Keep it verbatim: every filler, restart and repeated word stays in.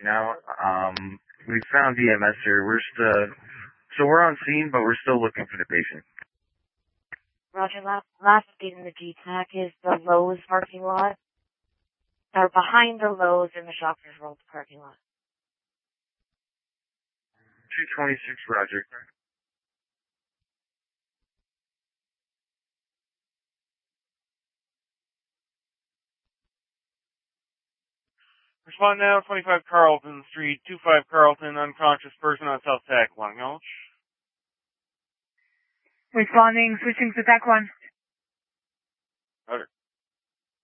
You know, um, we found E M S here. We're still, so we're on scene, but we're still looking for the patient. Roger, last, last update in the G TAC is the Lowe's parking lot. Or behind the Lowe's in the Shoppers World parking lot. two twenty-six, Roger. Respond now, twenty-five Carlton Street, two five Carlton, unconscious person on South Tack one. Acknowledge. Responding, switching to Tack one.